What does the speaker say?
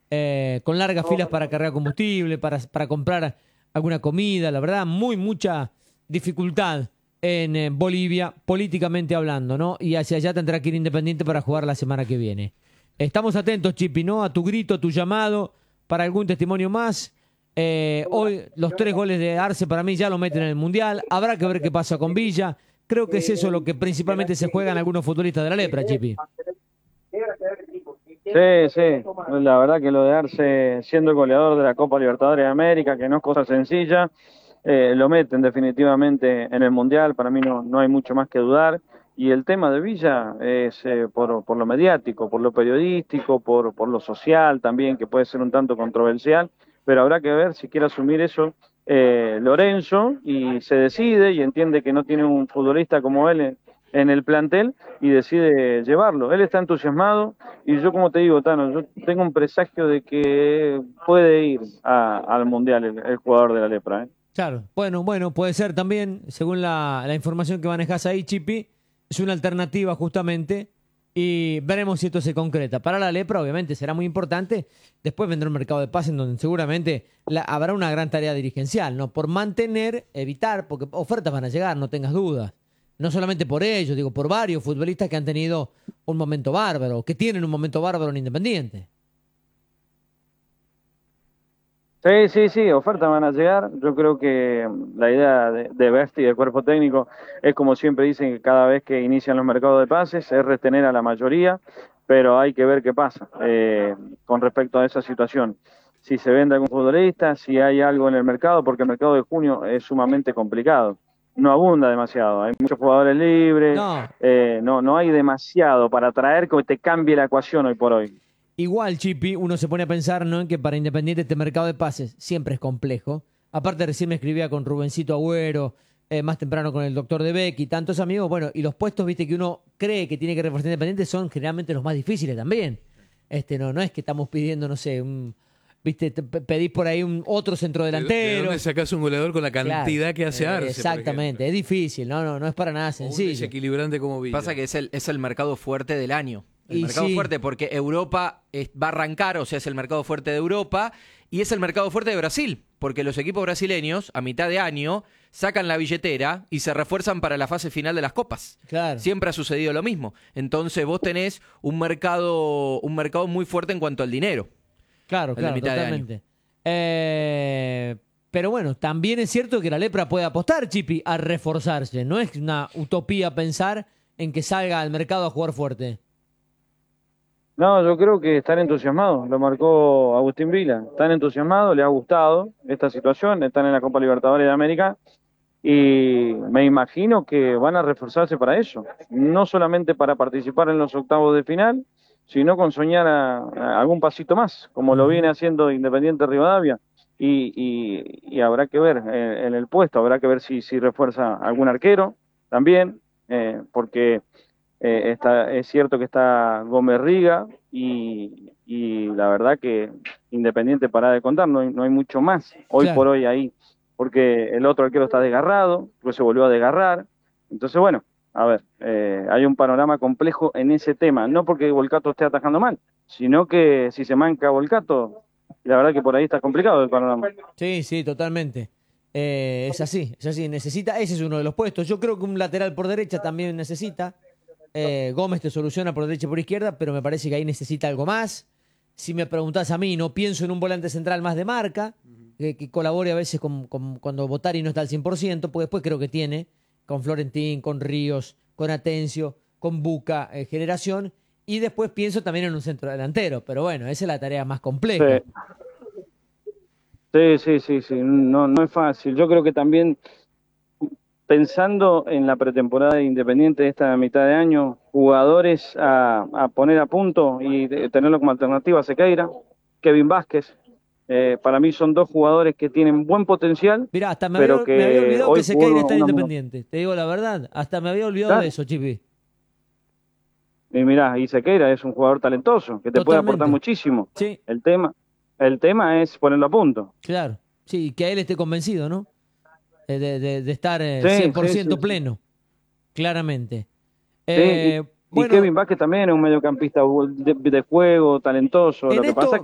con largas filas para cargar combustible, para comprar alguna comida, la verdad, mucha dificultad en Bolivia, políticamente hablando, ¿no? Y hacia allá tendrá que ir Independiente para jugar la semana que viene. Estamos atentos, Chipi, ¿no? A tu grito, a tu llamado, para algún testimonio más. Hoy los 3 goles de Arce para mí ya lo meten en el Mundial. Habrá que ver qué pasa con Villa. Creo que es eso lo que principalmente se juegan algunos futbolistas de la Lepra, Chipi. Sí, sí, la verdad que lo de Arce siendo el goleador de la Copa Libertadores de América, que no es cosa sencilla, lo meten definitivamente en el Mundial, para mí no hay mucho más que dudar. Y el tema de Villa es por lo mediático, por lo periodístico, por lo social también, que puede ser un tanto controversial, pero habrá que ver si quiere asumir eso Lorenzo y se decide y entiende que no tiene un futbolista como él en el plantel y decide llevarlo. Él está entusiasmado y yo, como te digo, Tano, yo tengo un presagio de que puede ir al Mundial el jugador de la Lepra, ¿eh? Claro, bueno, puede ser también, según la información que manejas ahí, Chipi, es una alternativa justamente y veremos si esto se concreta. Para la Lepra, obviamente, será muy importante. Después vendrá un mercado de pases en donde seguramente habrá una gran tarea dirigencial, ¿no? Por mantener, evitar, porque ofertas van a llegar, no tengas dudas. No solamente por ellos, digo, por varios futbolistas que han tenido un momento bárbaro, que tienen un momento bárbaro en Independiente. Sí, sí, sí, ofertas van a llegar. Yo creo que la idea de Besti y del cuerpo técnico es, como siempre dicen, que cada vez que inician los mercados de pases es retener a la mayoría, pero hay que ver qué pasa con respecto a esa situación. Si se vende algún futbolista, si hay algo en el mercado, porque el mercado de junio es sumamente complicado. No abunda demasiado, hay muchos jugadores libres, No, no hay demasiado para traer que te cambie la ecuación hoy por hoy. igual, Chipi, uno se pone a pensar, ¿no?, en que para Independiente este mercado de pases siempre es complejo. Aparte, recién me escribía con Rubencito Agüero, más temprano con el doctor de Beck y tantos amigos. Bueno, y los puestos, viste, que uno cree que tiene que reforzar Independiente son generalmente los más difíciles también. No es que estamos pidiendo, no sé, viste, pedís por ahí un otro ¿De centrodelantero. dónde sacás un goleador con la Claro, cantidad que hace Arce, por exactamente, ejemplo? es difícil, no es para nada O un sencillo. desequilibrante como Villa. Pasa que es el mercado fuerte del año. El Y mercado sí, fuerte porque Europa va a arrancar, o sea, es el mercado fuerte de Europa y es el mercado fuerte de Brasil, porque los equipos brasileños a mitad de año sacan la billetera y se refuerzan para la fase final de las copas. claro. Siempre ha sucedido lo mismo. Entonces vos tenés un mercado muy fuerte en cuanto al dinero. Claro, El de claro, mitad de año. totalmente. Pero bueno, también es cierto que la Lepra puede apostar, Chipi, a reforzarse. No es una utopía pensar en que salga al mercado a jugar fuerte. No, yo creo que están entusiasmados, lo marcó Agustín Vila, están entusiasmados, les ha gustado esta situación, están en la Copa Libertadores de América y me imagino que van a reforzarse para eso, no solamente para participar en los octavos de final, sino con soñar a algún pasito más, como lo viene Ujú. haciendo Independiente Rivadavia y habrá que ver en el puesto, habrá que ver si refuerza algún arquero también, porque es cierto que está Gómez Riga y la verdad que Independiente para de contar, no hay mucho más hoy por Claro. hoy ahí, porque el otro arquero está desgarrado, pues se volvió a desgarrar. Entonces, bueno, a ver, hay un panorama complejo en ese tema, no porque Volcato esté atajando mal, sino que si se manca Volcato, la verdad que por ahí está complicado el panorama. Sí, sí, totalmente. Es así, necesita, ese es uno de los puestos. Yo creo que un lateral por derecha también necesita. Gómez te soluciona por derecha y por izquierda, pero me parece que ahí necesita algo más. Si me preguntás a mí, no pienso en un volante central más de marca, que colabore a veces cuando Botari no está al 100%, porque después creo que tiene, con Florentín, con Ríos, con Atencio, con Buca, generación, y después pienso también en un centro delantero, pero bueno, esa es la tarea más compleja. Sí, sí, sí, sí, sí, no es fácil. Yo creo que también pensando en la pretemporada de Independiente de esta mitad de año, jugadores a poner a punto y tenerlo como alternativa a Sequeira, Kevin Vázquez, para mí son dos jugadores que tienen buen potencial, Mirá, hasta pero me había que olvidado hoy que por Sequeira está en uno, Independiente. Te digo la verdad, hasta me había olvidado de claro, eso, Chipi. y mirá, y Sequeira es un jugador talentoso, que te puede aportar Totalmente. muchísimo. Sí, El tema, el tema es ponerlo a punto. claro. Sí, que él esté convencido, ¿no? De estar Sí, sí, sí, 100% sí. pleno, claramente. Sí, Eh, y bueno, Kevin Vázquez también es un mediocampista de juego, talentoso. Lo en que pasa esto